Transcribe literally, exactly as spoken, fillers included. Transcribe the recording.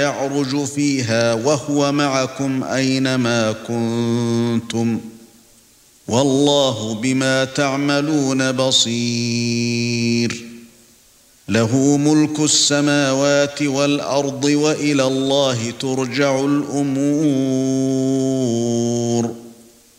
يعرج فيها وهو معكم أينما كنتم والله بما تعملون بصير له ملك السماوات والأرض وإلى الله ترجع الأمور